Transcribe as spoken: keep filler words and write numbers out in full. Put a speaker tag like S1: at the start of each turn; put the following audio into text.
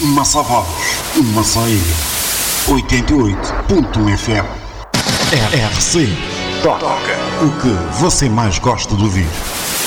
S1: Massavados, Massaíra, oitenta e oito ponto um F M. R R C, toca o que você mais gosta de ouvir.